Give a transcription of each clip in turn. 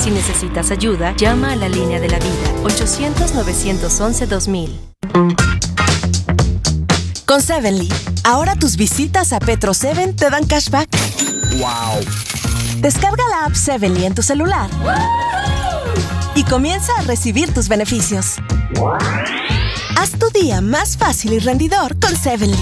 Si necesitas ayuda, llama a la línea de la vida, 800-911-2000. Con 7-Ly, ahora tus visitas a Petro 7 te dan cashback. ¡Wow! Descarga la app 7-Ly en tu celular y comienza a recibir tus beneficios. Haz tu día más fácil y rendidor con 7-Ly.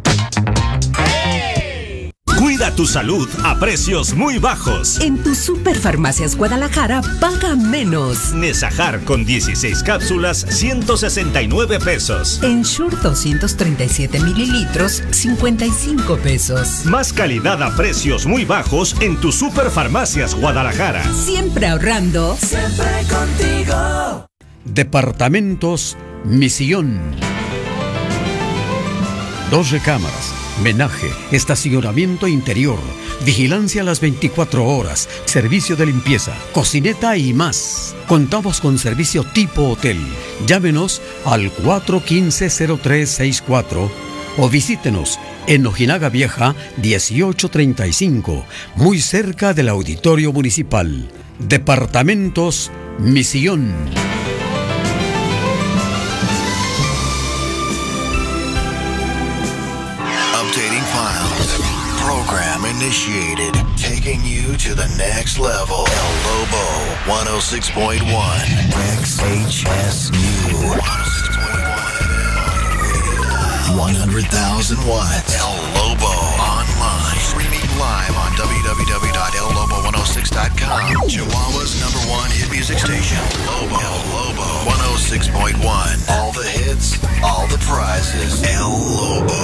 Cuida tu salud a precios muy bajos. En tu Superfarmacias Guadalajara, paga menos. Nesajar con 16 cápsulas, 169 pesos. Ensure 237 mililitros, 55 pesos. Más calidad a precios muy bajos en tu Superfarmacias Guadalajara. Siempre ahorrando. Siempre contigo. Departamentos Misión. 2 recámaras, menaje, estacionamiento interior, vigilancia a las 24 horas, servicio de limpieza, cocineta y más. Contamos con servicio tipo hotel. Llámenos al 415-0364 o visítenos en Ojinaga Vieja 1835, muy cerca del Auditorio Municipal. Departamentos Misión. Updating files. Program initiated. Taking you to the next level. El Lobo 106.1. XHSU 100,000 watts. El Lobo online. Streaming live on www.ellobo106.com. Chihuahua's #1 hit music station. Lobo. El Lobo 106.1. All the hits, all the prizes. El Lobo.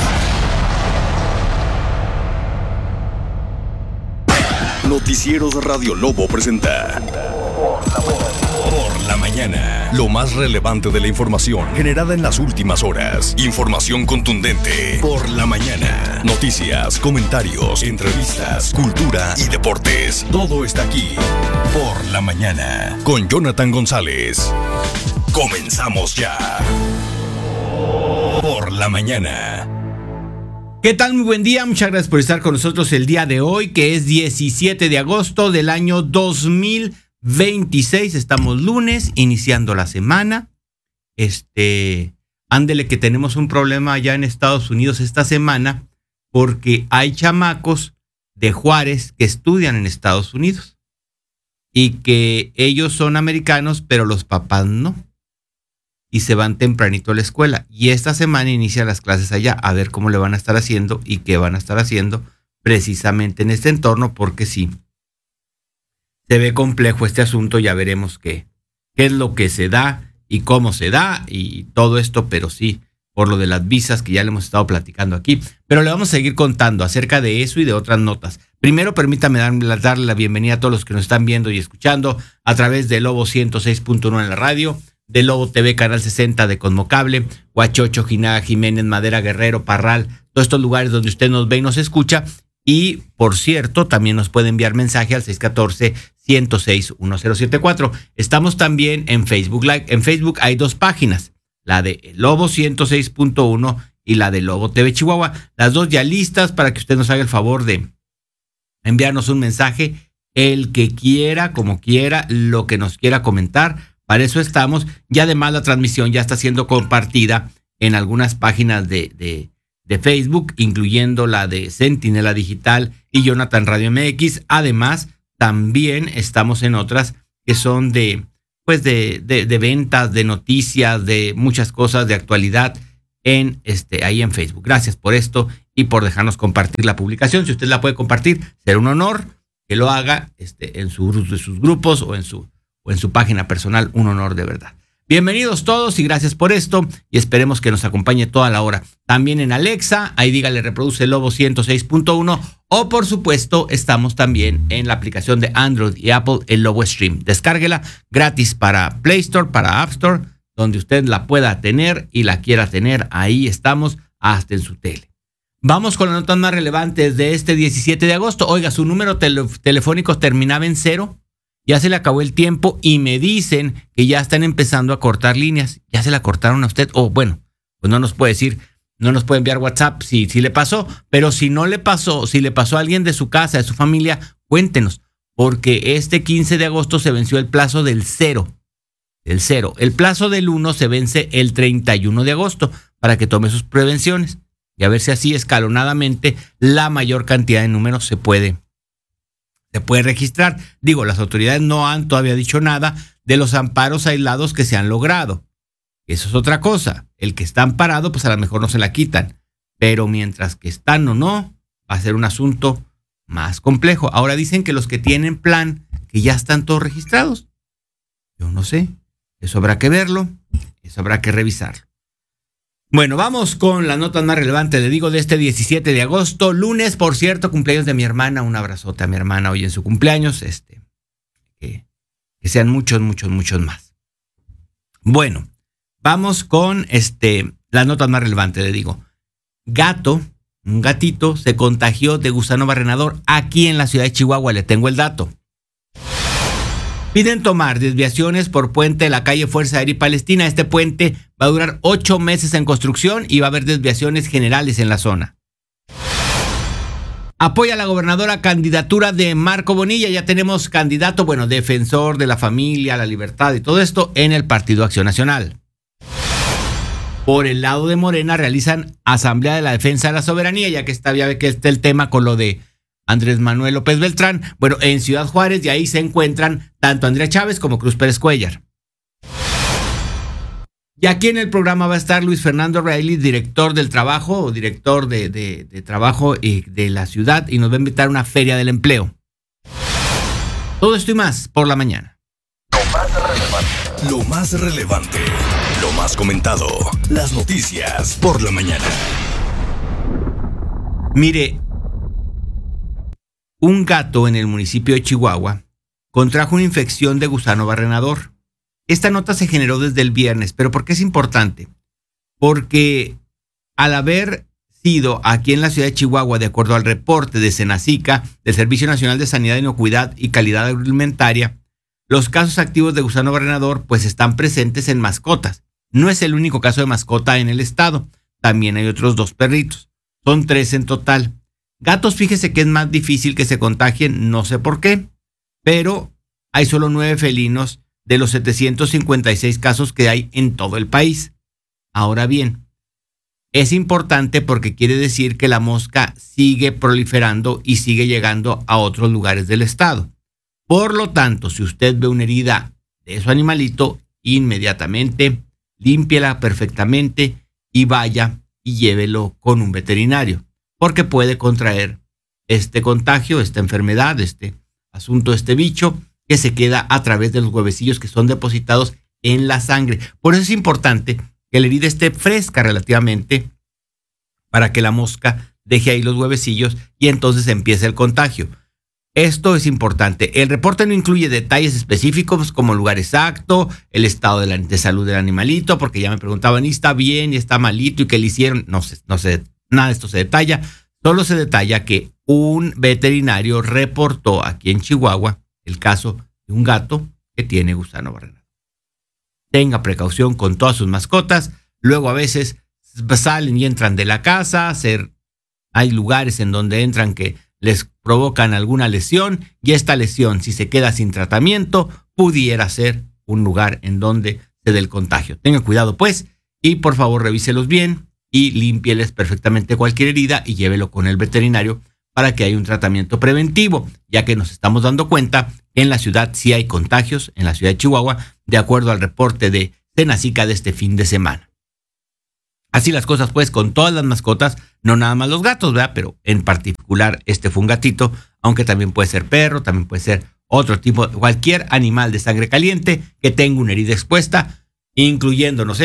Noticieros Radio Lobo presenta Por la Mañana. Lo más relevante de la información generada en las últimas horas. Información contundente. Por la Mañana. Noticias, comentarios, entrevistas, cultura y deportes. Todo está aquí. Por la Mañana. Con Jonathan González. Comenzamos ya. Por la Mañana. ¿Qué tal? Muy buen día, muchas gracias por estar con nosotros el día de hoy, que es 17 de agosto del año 2026. Estamos lunes, iniciando la semana. Ándele que tenemos un problema allá en Estados Unidos esta semana, porque hay chamacos de Juárez que estudian en Estados Unidos y que ellos son americanos, pero los papás no. Y se van tempranito a la escuela. Y esta semana inician las clases allá, a ver cómo le van a estar haciendo y qué van a estar haciendo precisamente en este entorno, porque sí, se ve complejo este asunto. Ya veremos qué es lo que se da y cómo se da y todo esto, pero sí, por lo de las visas que ya le hemos estado platicando aquí. Pero le vamos a seguir contando acerca de eso y de otras notas. Primero, permítame darle la bienvenida a todos los que nos están viendo y escuchando a través de Lobo 106.1 en la radio, de Lobo TV, Canal 60 de Cosmocable, Huachocho, Ojinaga, Jiménez, Madera, Guerrero, Parral, todos estos lugares donde usted nos ve y nos escucha. Y, por cierto, también nos puede enviar mensaje al 614-106-1074. Estamos también en Facebook Live. En Facebook hay 2 páginas, la de Lobo 106.1 y la de Lobo TV Chihuahua. Las 2 ya listas para que usted nos haga el favor de enviarnos un mensaje, el que quiera, como quiera, lo que nos quiera comentar. Para eso estamos. Y además la transmisión ya está siendo compartida en algunas páginas de Facebook, incluyendo la de Centinela Digital y Jonathan Radio MX. Además, también estamos en otras que son de ventas, de noticias, de muchas cosas de actualidad ahí en Facebook. Gracias por esto y por dejarnos compartir la publicación. Si usted la puede compartir, será un honor que lo haga en sus grupos o en su página personal. Un honor de verdad. Bienvenidos todos y gracias por esto, y esperemos que nos acompañe toda la hora. También en Alexa, ahí dígale reproduce Lobo 106.1, o por supuesto estamos también en la aplicación de Android y Apple, el Lobo Stream. Descárguela gratis para Play Store, para App Store, donde usted la pueda tener y la quiera tener. Ahí estamos, hasta en su tele. Vamos con las notas más relevantes de este 17 de agosto. Oiga, su número telefónico terminaba en 0. Ya se le acabó el tiempo y me dicen que ya están empezando a cortar líneas. ¿Ya se la cortaron a usted? O bueno, pues no nos puede decir, no nos puede enviar WhatsApp si le pasó. Pero si no le pasó, si le pasó a alguien de su casa, de su familia, cuéntenos. porque este 15 de agosto se venció el plazo del 0. El plazo del 1 se vence el 31 de agosto para que tome sus prevenciones y a ver si así escalonadamente la mayor cantidad de números se puede registrar. Digo, las autoridades no han todavía dicho nada de los amparos aislados que se han logrado. Eso es otra cosa. El que está amparado, pues a lo mejor no se la quitan. Pero mientras que están o no, va a ser un asunto más complejo. Ahora dicen que los que tienen plan, que ya están todos registrados. Yo no sé. Eso habrá que verlo. Eso habrá que revisarlo. Bueno, vamos con las notas más relevantes, le digo, de este 17 de agosto. Lunes, por cierto, cumpleaños de mi hermana. Un abrazote a mi hermana hoy en su cumpleaños. Que sean muchos, muchos, muchos más. Bueno, vamos con las notas más relevantes, le digo. Un gatito se contagió de gusano barrenador aquí en la ciudad de Chihuahua. Le tengo el dato. Piden tomar desviaciones por puente de la calle Fuerza Aérea y Palestina. Este puente va a durar 8 meses en construcción y va a haber desviaciones generales en la zona. Apoya a la gobernadora candidatura de Marco Bonilla. Ya tenemos candidato, defensor de la familia, la libertad y todo esto en el Partido Acción Nacional. Por el lado de Morena realizan Asamblea de la Defensa de la Soberanía, ya que está el tema con lo de Andrés Manuel López Beltrán. Bueno, en Ciudad Juárez, y ahí se encuentran tanto Andrea Chávez como Cruz Pérez Cuellar. Y aquí en el programa va a estar Luis Fernando Reilly, director del trabajo, o director de trabajo de la ciudad, y nos va a invitar a una feria del empleo. Todo esto y más por la mañana. Lo más relevante, lo más comentado, las noticias por la mañana. Mire, un gato en el municipio de Chihuahua contrajo una infección de gusano barrenador. Esta nota se generó desde el viernes, pero ¿por qué es importante? Porque al haber sido aquí en la ciudad de Chihuahua, de acuerdo al reporte de Senacica, del Servicio Nacional de Sanidad, Inocuidad y Calidad Agroalimentaria, los casos activos de gusano barrenador pues están presentes en mascotas. No es el único caso de mascota en el estado, también hay otros 2 perritos. Son 3 en total. Gatos, fíjese que es más difícil que se contagien, no sé por qué, pero hay solo 9 felinos de los 756 casos que hay en todo el país. Ahora bien, es importante porque quiere decir que la mosca sigue proliferando y sigue llegando a otros lugares del estado. Por lo tanto, si usted ve una herida de su animalito, inmediatamente límpiela perfectamente y vaya y llévelo con un veterinario, porque puede contraer este contagio, esta enfermedad, este asunto, este bicho que se queda a través de los huevecillos que son depositados en la sangre. Por eso es importante que la herida esté fresca relativamente para que la mosca deje ahí los huevecillos y entonces empiece el contagio. Esto es importante. El reporte no incluye detalles específicos como el lugar exacto, el estado de salud del animalito, porque ya me preguntaban, ¿y está bien y está malito y qué le hicieron? No sé, nada de esto se detalla. Solo se detalla que un veterinario reportó aquí en Chihuahua el caso de un gato que tiene gusano barrenador. Tenga precaución con todas sus mascotas. Luego a veces salen y entran de la casa. Hay lugares en donde entran que les provocan alguna lesión y esta lesión, si se queda sin tratamiento, pudiera ser un lugar en donde se dé el contagio. Tenga cuidado pues y por favor revíselos bien y límpieles perfectamente cualquier herida y llévelo con el veterinario para que haya un tratamiento preventivo, ya que nos estamos dando cuenta que en la ciudad sí hay contagios, en la ciudad de Chihuahua, de acuerdo al reporte de Senacica de este fin de semana. Así las cosas pues con todas las mascotas, no nada más los gatos, ¿verdad? Pero en particular este fue un gatito, aunque también puede ser perro, también puede ser otro tipo, cualquier animal de sangre caliente que tenga una herida expuesta, incluyéndonos.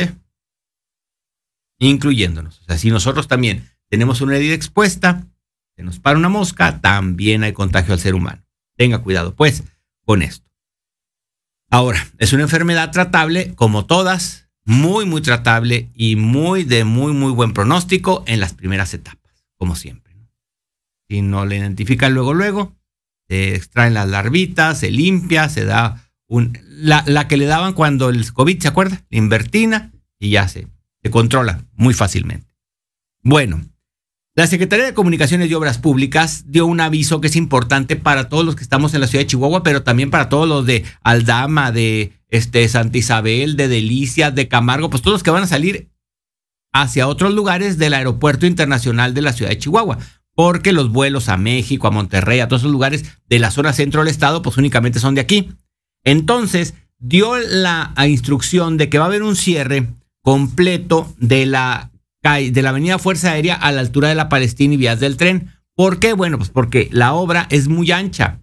O sea, si nosotros también tenemos una herida expuesta, se nos para una mosca, también hay contagio al ser humano. Tenga cuidado pues con esto. Ahora, es una enfermedad tratable como todas, muy, muy tratable y muy buen pronóstico en las primeras etapas, como siempre. Si no le identifican luego, se extraen las larvitas, se limpia, se da la que le daban cuando el COVID, ¿se acuerda? La invertina y ya se controla muy fácilmente. Bueno, La Secretaría de Comunicaciones y Obras Públicas dio un aviso que es importante para todos los que estamos en la ciudad de Chihuahua, pero también para todos los de Aldama, de Santa Isabel, de Delicias, de Camargo, pues todos los que van a salir hacia otros lugares del Aeropuerto Internacional de la ciudad de Chihuahua, porque los vuelos a México, a Monterrey, a todos esos lugares de la zona centro del estado, pues únicamente son de aquí. Entonces, dio la instrucción de que va a haber un cierre completo de la avenida Fuerza Aérea a la altura de la Palestina y vías del tren. ¿Por qué? Bueno, pues porque la obra es muy ancha.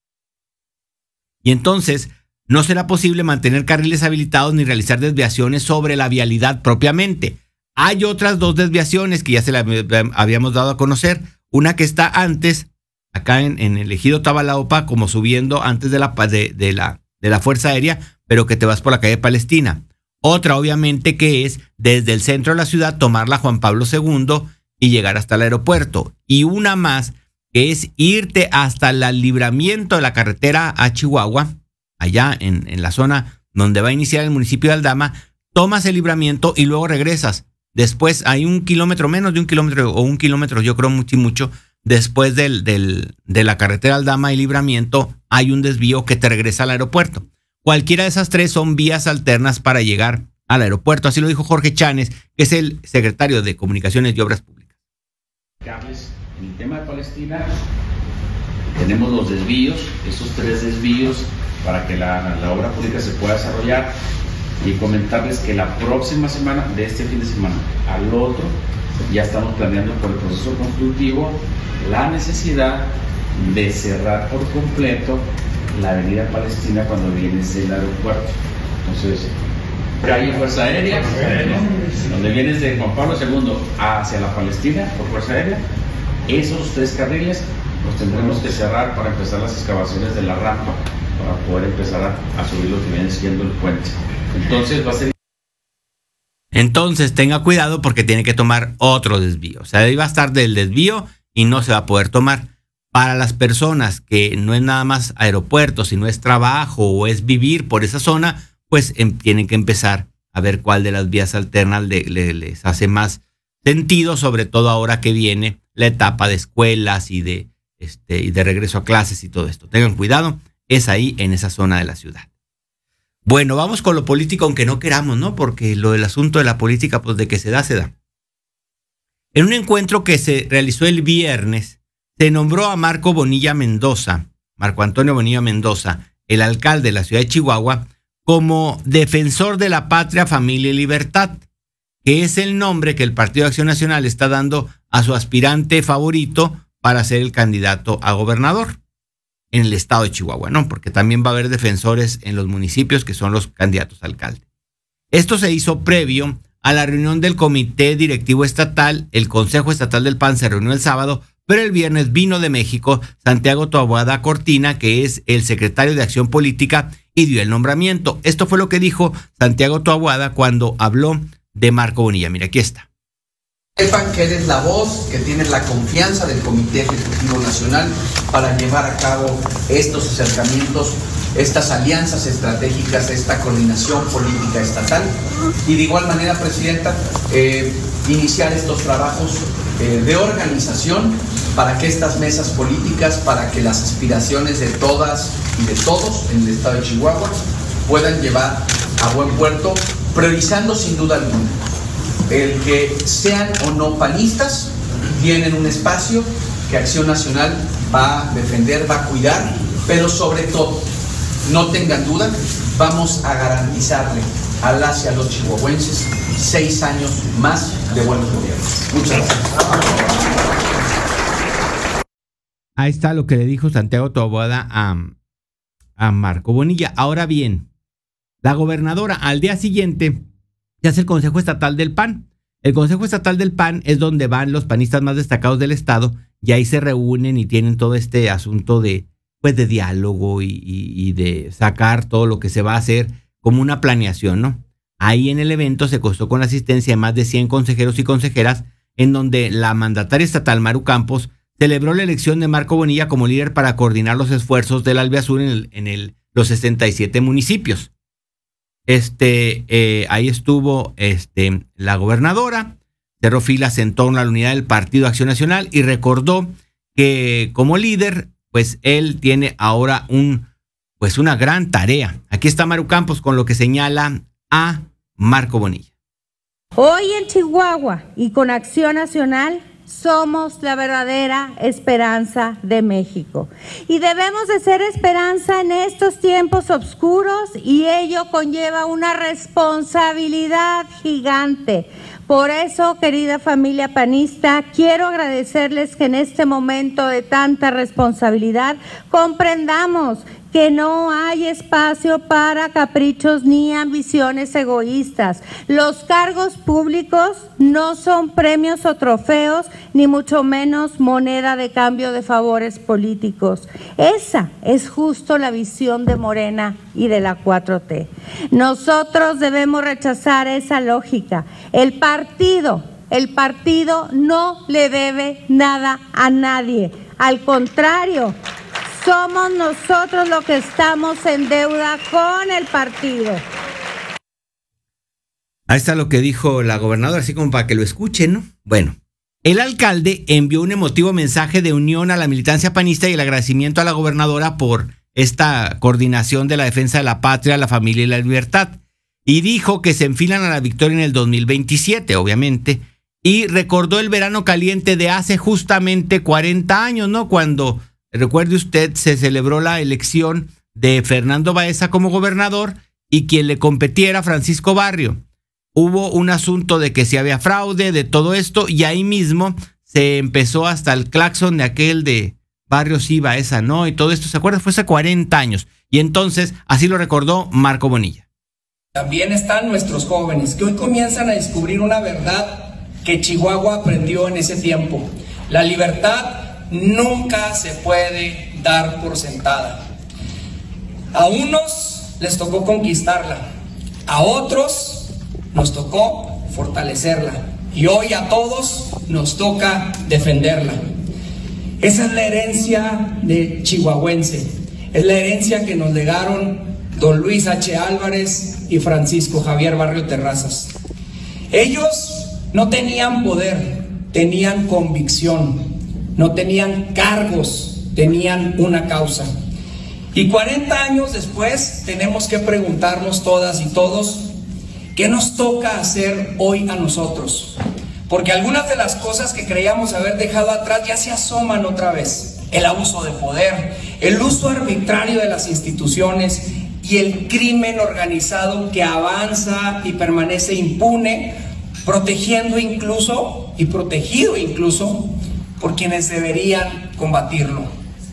Y entonces no será posible mantener carriles habilitados ni realizar desviaciones sobre la vialidad propiamente. Hay otras 2 desviaciones que ya se las habíamos dado a conocer. Una que está antes, acá en el ejido Tabalaopa, como subiendo antes de la Fuerza Aérea, pero que te vas por la calle Palestina. Otra, obviamente, que es desde el centro de la ciudad tomar la Juan Pablo II y llegar hasta el aeropuerto. Y una más, que es irte hasta el libramiento de la carretera a Chihuahua, allá en la zona donde va a iniciar el municipio de Aldama, tomas el libramiento y luego regresas. Después hay 1 kilómetro, menos de 1 kilómetro o 1 kilómetro, yo creo mucho, después de la carretera Aldama y Libramiento, hay un desvío que te regresa al aeropuerto. Cualquiera de esas 3 son vías alternas para llegar al aeropuerto. Así lo dijo Jorge Chanes, que es el secretario de Comunicaciones y Obras Públicas. En el tema de Palestina tenemos los desvíos, esos 3 desvíos para que la obra pública se pueda desarrollar, y comentarles que la próxima semana, de este fin de semana al otro, ya estamos planeando por el proceso constructivo la necesidad de cerrar por completo la avenida Palestina cuando vienes del aeropuerto. Entonces, calle Fuerza Aérea, donde vienes de Juan Pablo II hacia la Palestina por Fuerza Aérea, esos 3 carriles los tendremos que cerrar para empezar las excavaciones de la rampa, para poder empezar a subir lo que viene siendo el puente. Entonces va a ser... Entonces tenga cuidado porque tiene que tomar otro desvío. O sea, ahí va a estar del desvío y no se va a poder tomar. Para las personas que no es nada más aeropuerto, sino es trabajo o es vivir por esa zona, pues tienen que empezar a ver cuál de las vías alternas les hace más sentido, sobre todo ahora que viene la etapa de escuelas y de regreso a clases y todo esto. Tengan cuidado, es ahí en esa zona de la ciudad. Bueno, vamos con lo político, aunque no queramos, ¿no? Porque lo del asunto de la política, pues de que se da, se da. En un encuentro que se realizó el viernes, se nombró a Marco Antonio Bonilla Mendoza, el alcalde de la ciudad de Chihuahua, como defensor de la patria, familia y libertad, que es el nombre que el Partido de Acción Nacional está dando a su aspirante favorito para ser el candidato a gobernador en el estado de Chihuahua, ¿no? Porque también va a haber defensores en los municipios que son los candidatos a alcalde. Esto se hizo previo a la reunión del Comité Directivo Estatal. El Consejo Estatal del PAN se reunió el sábado, pero el viernes vino de México Santiago Taboada Cortina, que es el secretario de Acción Política, y dio el nombramiento. Esto fue lo que dijo Santiago Taboada cuando habló de Marco Bonilla. Mira, aquí está. Sepan que eres la voz, que tienes la confianza del Comité Ejecutivo Nacional para llevar a cabo estos acercamientos, estas alianzas estratégicas, esta coordinación política estatal. Y de igual manera, Presidenta, iniciar estos trabajos de organización para que estas mesas políticas, para que las aspiraciones de todas y de todos en el estado de Chihuahua puedan llevar a buen puerto, priorizando sin duda alguna el que sean o no panistas, tienen un espacio que Acción Nacional va a defender, va a cuidar, pero sobre todo, no tengan duda, vamos a garantizarle a las y a los chihuahuenses 6 años más de buenos gobiernos. Muchas gracias. Ahí está lo que le dijo Santiago Taboada a Marco Bonilla. Ahora bien, la gobernadora al día siguiente se hace el Consejo Estatal del PAN. El Consejo Estatal del PAN es donde van los panistas más destacados del estado y ahí se reúnen y tienen todo este asunto de diálogo y de sacar todo lo que se va a hacer como una planeación, ¿no? Ahí en el evento se contó con la asistencia de más de 100 consejeros y consejeras, en donde la mandataria estatal Maru Campos celebró la elección de Marco Bonilla como líder para coordinar los esfuerzos del Albiazur en los 67 municipios. Ahí estuvo la gobernadora, cerró filas en torno a la unidad del Partido Acción Nacional y recordó que como líder, pues él tiene ahora una gran tarea. Aquí está Maru Campos con lo que señala a Marco Bonilla. Hoy en Chihuahua y con Acción Nacional somos la verdadera esperanza de México. Y debemos de ser esperanza en estos tiempos oscuros y ello conlleva una responsabilidad gigante. Por eso, querida familia panista, quiero agradecerles que en este momento de tanta responsabilidad comprendamos que no hay espacio para caprichos ni ambiciones egoístas. Los cargos públicos no son premios o trofeos, ni mucho menos moneda de cambio de favores políticos. Esa es justo la visión de Morena y de la 4T. Nosotros debemos rechazar esa lógica. El partido no le debe nada a nadie. Al contrario, somos nosotros los que estamos en deuda con el partido. Ahí está lo que dijo la gobernadora, así como para que lo escuchen, ¿no? Bueno, el alcalde envió un emotivo mensaje de unión a la militancia panista y el agradecimiento a la gobernadora por esta coordinación de la defensa de la patria, la familia y la libertad. Y dijo que se enfilan a la victoria en el 2027, obviamente. Y recordó el verano caliente de hace justamente 40 años, ¿no? Cuando, recuerde usted, se celebró la elección de Fernando Baeza como gobernador y quien le competía era Francisco Barrio. Hubo un asunto de que si había fraude, de todo esto, y ahí mismo se empezó hasta el claxon de aquel de Barrio sí, Baeza, ¿no? Y todo esto, ¿se acuerda? Fue hace 40 años. Y entonces, así lo recordó Marco Bonilla. También están nuestros jóvenes, que hoy comienzan a descubrir una verdad que Chihuahua aprendió en ese tiempo. La libertad nunca se puede dar por sentada. A unos les tocó conquistarla, a otros nos tocó fortalecerla y hoy a todos nos toca defenderla. Esa es la herencia de chihuahuense, es la herencia que nos legaron don Luis H. Álvarez y Francisco Javier Barrio Terrazas. Ellos no tenían poder, tenían convicción, no tenían cargos, tenían una causa. Y 40 años después tenemos que preguntarnos todas y todos, ¿qué nos toca hacer hoy a nosotros? Porque algunas de las cosas que creíamos haber dejado atrás ya se asoman otra vez. El abuso de poder, el uso arbitrario de las instituciones y el crimen organizado que avanza y permanece impune, protegiendo incluso y protegido incluso por quienes deberían combatirlo.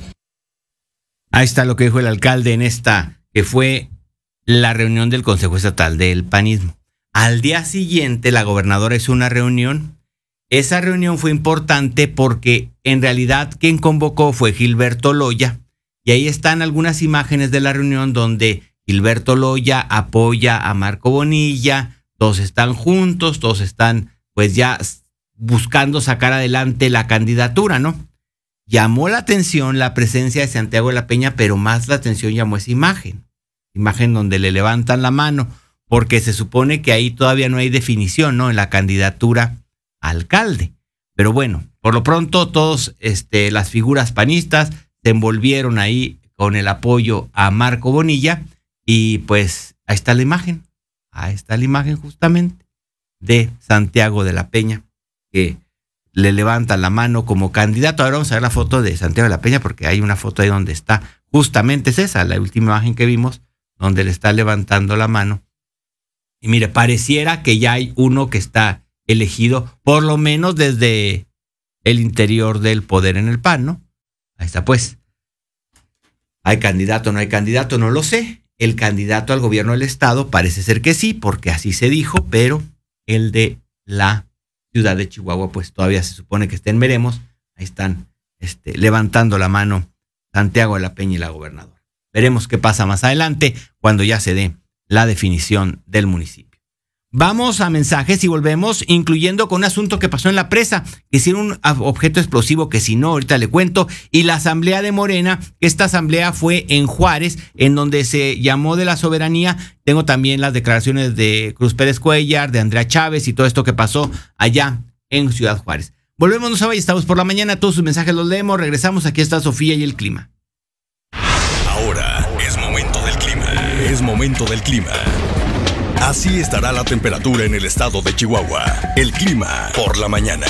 Ahí está lo que dijo el alcalde en esta, que fue la reunión del Consejo Estatal del Panismo. Al día siguiente, la gobernadora hizo una reunión. Esa reunión fue importante porque en realidad quien convocó fue Gilberto Loya. Y ahí están algunas imágenes de la reunión donde Gilberto Loya apoya a Marco Bonilla. Todos están juntos, todos están pues ya buscando sacar adelante la candidatura, ¿no? Llamó la atención la presencia de Santiago de la Peña, pero más la atención llamó esa imagen donde le levantan la mano, porque se supone que ahí todavía no hay definición, ¿no? En la candidatura a alcalde. Pero bueno, por lo pronto todos las figuras panistas se envolvieron ahí con el apoyo a Marco Bonilla y pues ahí está la imagen justamente de Santiago de la Peña, que le levantan la mano como candidato. Ahora vamos a ver la foto de Santiago de la Peña porque hay una foto ahí donde está, justamente es esa, la última imagen que vimos, donde le está levantando la mano. Y mire, pareciera que ya hay uno que está elegido, por lo menos desde el interior del poder en el PAN, ¿no? Ahí está pues. ¿Hay candidato o no hay candidato? No lo sé. El candidato al gobierno del estado parece ser que sí, porque así se dijo, pero el de la ciudad de Chihuahua, pues todavía se supone que está en veremos. Ahí están levantando la mano Santiago de la Peña y la gobernadora. Veremos qué pasa más adelante cuando ya se dé la definición del municipio. Vamos a mensajes y volvemos, incluyendo con un asunto que pasó en la presa, que hicieron un objeto explosivo que si no, ahorita le cuento, y la asamblea de Morena. Esta asamblea fue en Juárez, en donde se llamó de la soberanía. Tengo también las declaraciones de Cruz Pérez Cuellar, de Andrea Chávez y todo esto que pasó allá en Ciudad Juárez. Volvemos, no se vaya, estamos por la mañana, todos sus mensajes los leemos, regresamos, aquí está Sofía y el clima. Ahora es momento del clima. Es momento del clima. Así estará la temperatura en el estado de Chihuahua. El clima por la mañana.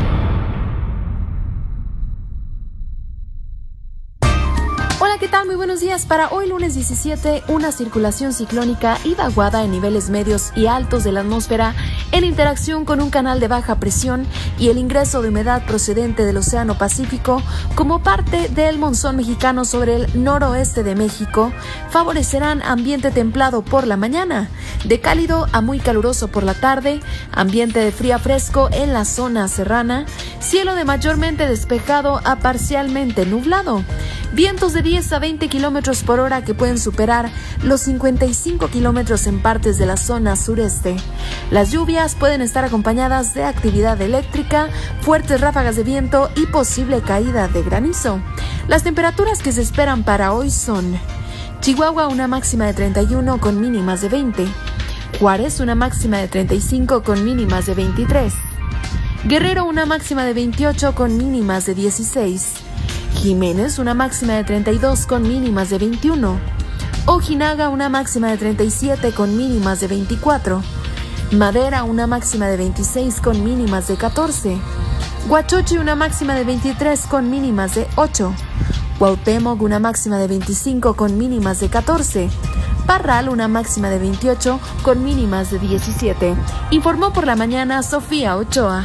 Hola, ¿qué tal? Muy buenos días. Para hoy lunes 17, una circulación ciclónica y vaguada en niveles medios y altos de la atmósfera en interacción con un canal de baja presión y el ingreso de humedad procedente del Océano Pacífico como parte del monzón mexicano sobre el noroeste de México favorecerán ambiente templado por la mañana, de cálido a muy caluroso por la tarde, ambiente de frío a fresco en la zona serrana, cielo de mayormente despejado a parcialmente nublado, vientos de 10 a 20 kilómetros por hora que pueden superar los 55 kilómetros en partes de la zona sureste. Las lluvias pueden estar acompañadas de actividad eléctrica, fuertes ráfagas de viento y posible caída de granizo. Las temperaturas que se esperan para hoy son: Chihuahua, una máxima de 31 con mínimas de 20. Juárez, una máxima de 35 con mínimas de 23. Guerrero, una máxima de 28 con mínimas de 16. Jiménez, una máxima de 32 con mínimas de 21. Ojinaga, una máxima de 37 con mínimas de 24. Madera, una máxima de 26 con mínimas de 14. Huachochi, una máxima de 23 con mínimas de 8. Cuauhtémoc, una máxima de 25 con mínimas de 14. Parral, una máxima de 28 con mínimas de 17. Informó por la mañana Sofía Ochoa.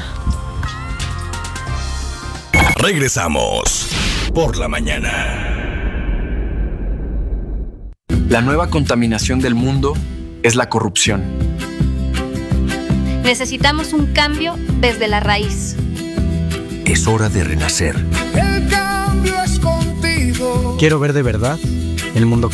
Regresamos por la mañana. La nueva contaminación del mundo es la corrupción. Necesitamos un cambio desde la raíz. Es hora de renacer. El cambio es contigo. Quiero ver de verdad el mundo